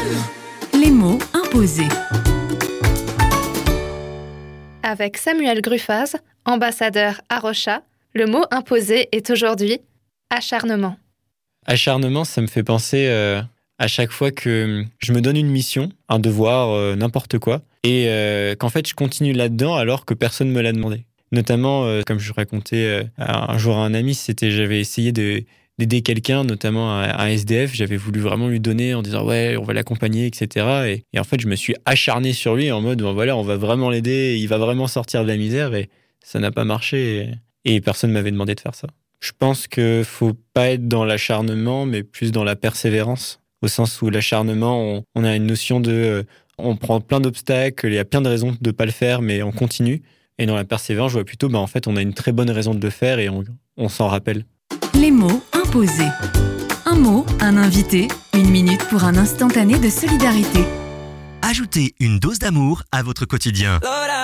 Les mots imposés. Avec Samuel Gruffaz, ambassadeur à Rocha, le mot imposé est aujourd'hui acharnement. Acharnement, ça me fait penser à chaque fois que je me donne une mission, un devoir, n'importe quoi, et qu'en fait je continue là-dedans alors que personne ne me l'a demandé. Notamment, comme je racontais un jour à un ami, j'avais essayé d'aider quelqu'un, notamment un SDF. J'avais voulu vraiment lui donner en disant ouais, on va l'accompagner, etc. Et en fait, je me suis acharné sur lui en mode bon, voilà, on va vraiment l'aider, il va vraiment sortir de la misère. Et ça n'a pas marché et personne m'avait demandé de faire ça. Je pense qu'il faut pas être dans l'acharnement, mais plus dans la persévérance. Au sens où l'acharnement, on a une notion de on prend plein d'obstacles, il y a plein de raisons de ne pas le faire, mais on continue. Et dans la persévérance, je vois plutôt, en fait, on a une très bonne raison de le faire et on s'en rappelle. Les mots imposés. Un mot, un invité, 1 minute pour un instantané de solidarité. Ajoutez une dose d'amour à votre quotidien.